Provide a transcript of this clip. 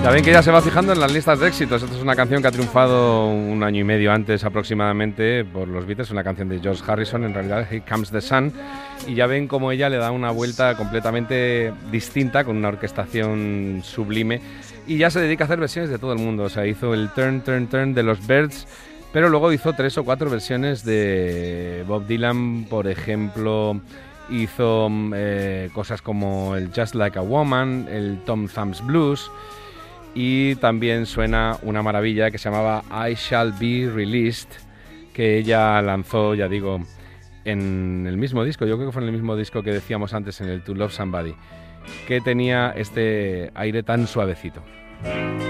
Ya ven que ya se va fijando en las listas de éxitos. Esta es una canción que ha triunfado un año y medio antes aproximadamente por los Beatles, una canción de George Harrison, en realidad, Here Comes the Sun. Y ya ven cómo ella le da una vuelta completamente distinta, con una orquestación sublime, y ya se dedica a hacer versiones de todo el mundo. O sea, hizo el Turn, Turn, Turn de los Byrds, pero luego hizo 3 o 4 versiones de Bob Dylan, por ejemplo. Hizo cosas como el Just Like a Woman, el Tom Thumb's Blues, y también suena una maravilla que se llamaba I Shall Be Released, que ella lanzó, ya digo, en el mismo disco. Yo creo que fue en el mismo disco que decíamos antes, en el To Love Somebody, que tenía este aire tan suavecito.